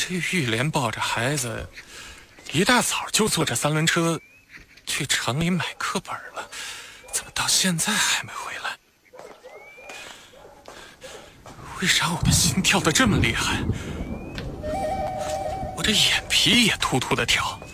这玉莲抱着孩子，一大早就坐着3轮车去城里买课本了，怎么到现在还没回来？为啥我的心跳得这么厉害？我这眼皮也突突的跳。